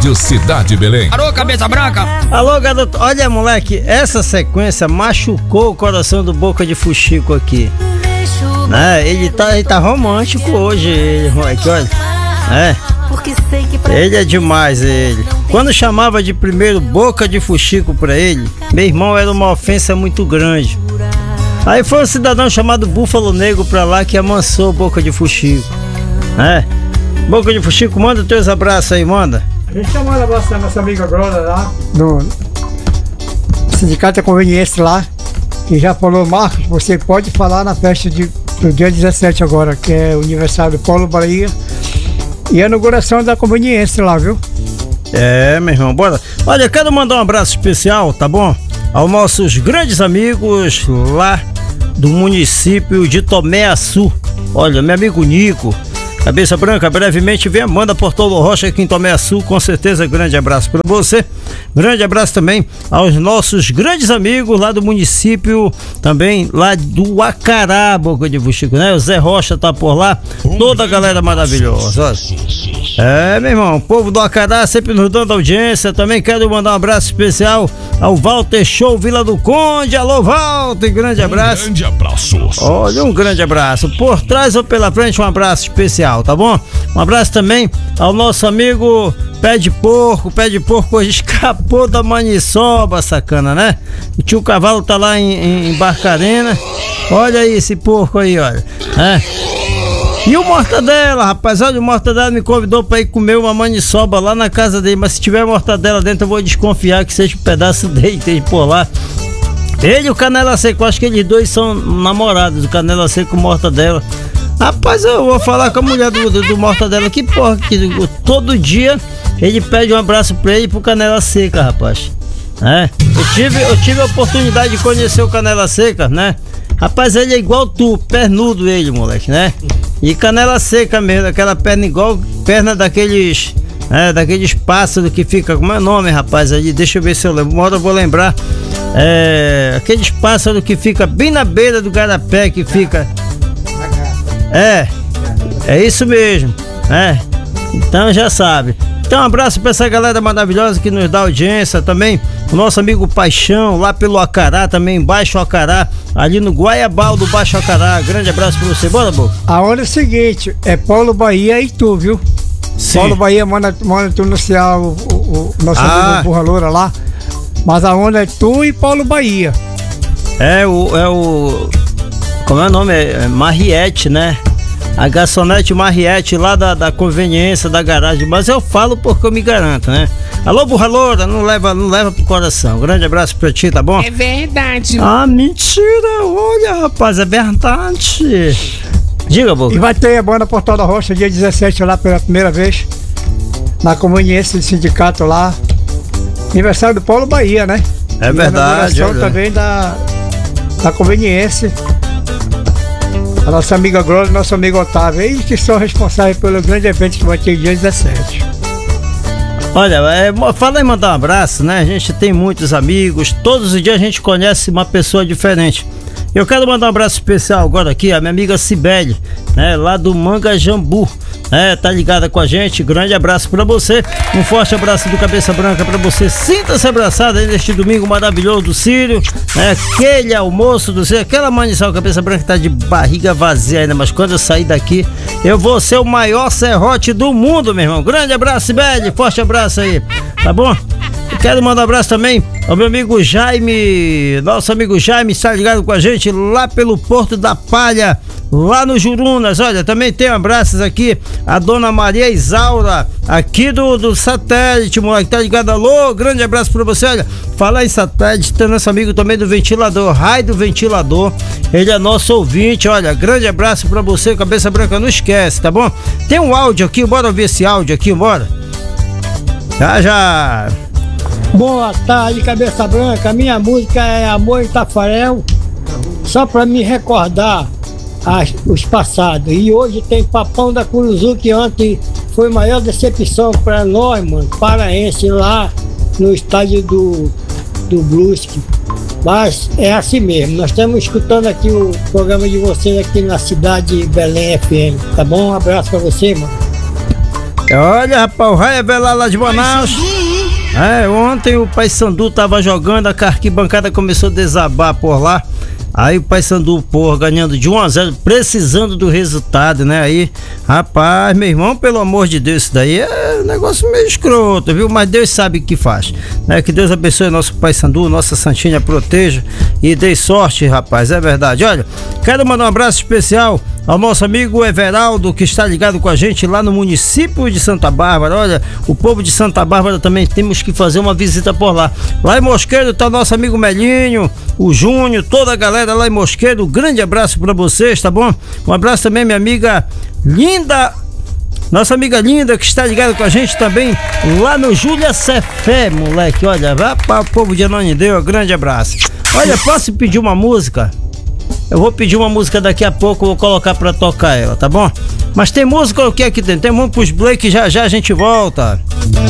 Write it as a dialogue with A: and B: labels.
A: Rádio Cidade Belém.
B: Alô, cabeça branca.
C: Alô, garoto. Olha, moleque, essa sequência machucou o coração do Boca de Fuxico aqui. Né? Ele tá romântico hoje, moleque, olha. Ele é demais, ele. Quando chamava de primeiro Boca de Fuxico pra ele, meu irmão, era uma ofensa muito grande. Aí foi um cidadão chamado Búfalo Negro pra lá que amansou Boca de Fuxico. Boca de Fuxico, manda teus abraços aí, manda.
D: A gente manda um abraço da nossa amiga Glória lá, do Sindicato da Conveniência lá, que já falou: Marcos, você pode falar na festa do dia 17 agora, que é o aniversário do Paulo Bahia e a inauguração da Conveniência lá, viu?
C: Meu irmão, bora. Olha, quero mandar um abraço especial, tá bom? Aos nossos grandes amigos lá do município de Tomé Açu. Olha, meu amigo Nico, cabeça branca, brevemente vem Amanda Portolo Rocha aqui em Tomé Açu, com certeza. Grande abraço para você. Grande abraço também aos nossos grandes amigos lá do município, também lá do Acará, Boca de Fuxico, né? O Zé Rocha tá por lá, toda a galera maravilhosa. Olha. Meu irmão, o povo do Acará sempre nos dando audiência. Também quero mandar um abraço especial ao Walter Show Vila do Conde. Alô, Walter, grande abraço.
A: Grande abraço.
C: Olha, um grande abraço. Por trás ou pela frente, um abraço especial, tá bom? Um abraço também ao nosso amigo Pé de Porco. Pé de Porco hoje escapou da maniçoba, sacana, né? O tio Cavalo tá lá em Barcarena. Olha aí esse porco aí, olha. E o Mortadela, rapaz, olha, o Mortadela me convidou pra ir comer uma maniçoba lá na casa dele, mas se tiver mortadela dentro eu vou desconfiar que seja um pedaço dele, tem por lá. Ele e o Canela Seco, acho que eles dois são namorados, o Canela Seco e o Mortadela. Rapaz, eu vou falar com a mulher do Mortadela, que porra, que todo dia ele pede um abraço pra ele e pro Canela Seca, rapaz. Eu tive a oportunidade de conhecer o Canela Seca, né? Rapaz, ele é igual tu, pernudo ele, moleque, né? E canela seca mesmo, aquela perna igual perna daqueles pássaros que fica, como é o nome, rapaz, ali, deixa eu ver se eu lembro, uma hora eu vou lembrar. Aqueles pássaros que fica bem na beira do garapé, que fica... É isso mesmo, então já sabe. Então um abraço pra essa galera maravilhosa que nos dá audiência também. O nosso amigo Paixão, lá pelo Acará, também Baixo Acará, ali no Guaiabal do Baixo Acará. Grande abraço pra você, bora, Boca.
D: A hora é o seguinte, é Paulo Bahia e tu, viu? Sim. Paulo Bahia manda tu anunciar o nosso amigo Burra Loura lá, mas a onda é tu e Paulo Bahia. Como é o nome? É Mariette, né? A garçonete Mariette lá da conveniência, da garagem, mas eu falo porque eu me garanto, né? Alô, Burra Loura, não leva pro coração. Grande abraço pra ti, tá bom?
B: É verdade.
D: Mentira, olha, rapaz, é verdade.
C: Diga, Boca.
D: E vai ter a banda Portal da Rocha dia 17 lá pela primeira vez, na conveniência do sindicato lá. Aniversário do Paulo Bahia, né?
C: É verdade.
D: E a também da conveniência. A nossa amiga Glória e nosso amigo Otávio, eles que são responsáveis pelo grande evento que vai ter dia 17.
C: Olha, fala em mandar um abraço, né? A gente tem muitos amigos, todos os dias a gente conhece uma pessoa diferente. Eu quero mandar um abraço especial agora aqui, a minha amiga Cibele, né? Lá do Manga Jambu, tá ligada com a gente. Grande abraço pra você, um forte abraço do Cabeça Branca pra você. Sinta-se abraçado aí neste domingo maravilhoso do Círio, né? Aquele almoço do Círio, aquela maniçoba. Cabeça Branca tá de barriga vazia ainda, mas quando eu sair daqui eu vou ser o maior serrote do mundo, meu irmão. Grande abraço, Cibele, forte abraço aí, tá bom? Eu quero mandar um abraço também ao meu amigo Jaime, nosso amigo Jaime, está ligado com a gente lá pelo Porto da Palha, lá no Jurunas. Olha, também tem abraços aqui a dona Maria Isaura, aqui do Satélite, moleque, tá ligado? Alô, grande abraço pra você. Olha, falar em Satélite, tem nosso amigo também do Ventilador, Raio do Ventilador, ele é nosso ouvinte. Olha, grande abraço pra você, Cabeça Branca, não esquece, tá bom? Tem um áudio aqui, bora ouvir esse áudio aqui, bora. Já.
D: Boa tarde, Cabeça Branca. A minha música é Amor em Tafarel, só pra me recordar os passados. E hoje tem Papão da Curuzu, que ontem foi a maior decepção pra nós, mano, paraense, lá no estádio do Brusque. Mas é assim mesmo, nós estamos escutando aqui o programa de vocês aqui na Cidade Belém FM, tá bom? Um abraço pra você, mano.
C: Olha, rapaz, o Raia Velar lá de Manaus. Ontem o Paysandu tava jogando, a arquibancada começou a desabar por lá. Aí o Paysandu, ganhando de 1-0, precisando do resultado, né? Aí, rapaz, meu irmão, pelo amor de Deus, isso daí é um negócio meio escroto, viu? Mas Deus sabe o que faz, né? Que Deus abençoe nosso Paysandu, nossa Santinha proteja e dê sorte, rapaz, é verdade. Olha, quero mandar um abraço especial ao nosso amigo Everaldo, que está ligado com a gente lá no município de Santa Bárbara. Olha, o povo de Santa Bárbara também temos que fazer uma visita por lá. Lá em Mosqueiro tá o nosso amigo Melinho, o Júnior, toda a galera lá em Mosqueiro. Grande abraço pra vocês, tá bom? Um abraço também minha amiga Linda, nossa amiga Linda, que está ligada com a gente também lá no Júlia Cefé, moleque. Olha, vai para o povo de Ananindeua, grande abraço. Olha, posso pedir uma música? Eu vou pedir uma música daqui a pouco, vou colocar pra tocar ela, tá bom? Mas tem música, o que é que tem? Tem muito pros Blake, já a gente volta.